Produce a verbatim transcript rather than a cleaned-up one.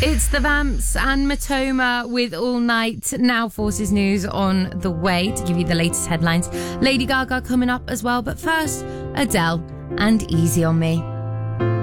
It's the Vamps and Matoma with All Night. Now Forces News on the way to give you the latest headlines. Lady Gaga coming up as well. But first, Adele and Easy on Me.